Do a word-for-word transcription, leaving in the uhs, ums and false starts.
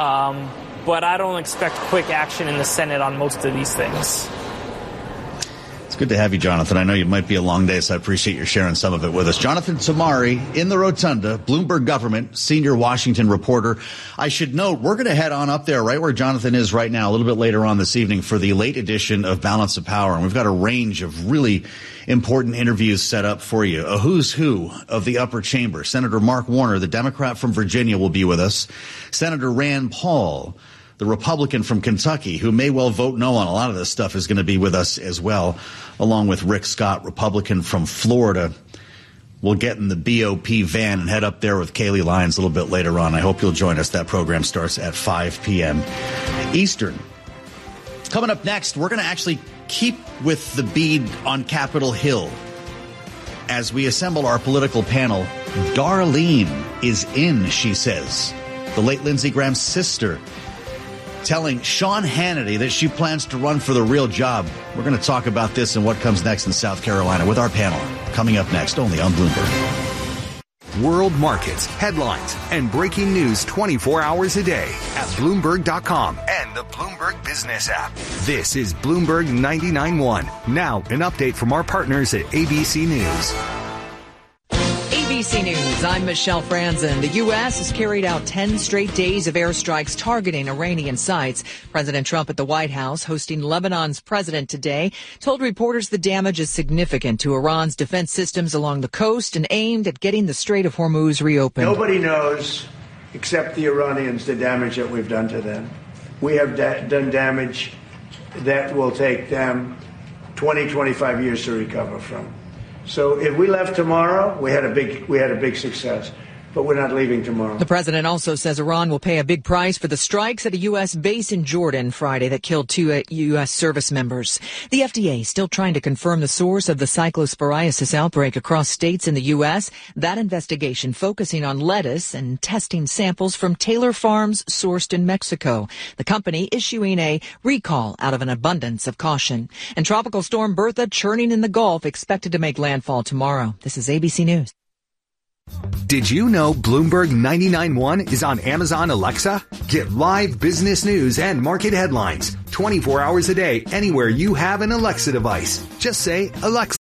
Um, but I don't expect quick action in the Senate on most of these things. It's good to have you, Jonathan. I know you might be a long day, so I appreciate you sharing some of it with us. Jonathan Tamari in the Rotunda, Bloomberg Government, senior Washington reporter. I should note, we're going to head on up there right where Jonathan is right now, a little bit later on this evening for the late edition of Balance of Power. And we've got a range of really important interviews set up for you. A who's who of the upper chamber. Senator Mark Warner, the Democrat from Virginia, will be with us. Senator Rand Paul, the Republican from Kentucky, who may well vote no on a lot of this stuff, is going to be with us as well, along with Rick Scott, Republican from Florida. We'll get in the B O P van and head up there with Kaylee Lyons a little bit later on. I hope you'll join us. That program starts at five p.m. Eastern. Coming up next, we're going to actually keep with the bead on Capitol Hill. As we assemble our political panel, Darlene is in, she says. The late Lindsey Graham's sister, telling Sean Hannity that she plans to run for the real job. We're going to talk about this and what comes next in South Carolina with our panel. Coming up next, only on Bloomberg. World markets, headlines, and breaking news twenty-four hours a day at Bloomberg dot com and the Bloomberg Business app. This is Bloomberg ninety-nine point one. Now, an update from our partners at A B C News. A B C News, I'm Michelle Franzen. The U S has carried out ten straight days of airstrikes targeting Iranian sites. President Trump at the White House, hosting Lebanon's president today, told reporters the damage is significant to Iran's defense systems along the coast and aimed at getting the Strait of Hormuz reopened. Nobody knows except the Iranians the damage that we've done to them. We have da- done damage that will take them twenty, twenty-five years to recover from. So if we left tomorrow, we had a big we had a big success. But we're not leaving tomorrow. The president also says Iran will pay a big price for the strikes at a U S base in Jordan Friday that killed two U S service members. The F D A still trying to confirm the source of the cyclosporiasis outbreak across states in the U S. That investigation focusing on lettuce and testing samples from Taylor Farms sourced in Mexico. The company issuing a recall out of an abundance of caution. And Tropical Storm Bertha churning in the Gulf expected to make landfall tomorrow. This is A B C News. Did you know Bloomberg ninety-nine point one is on Amazon Alexa? Get live business news and market headlines twenty-four hours a day anywhere you have an Alexa device. Just say, Alexa,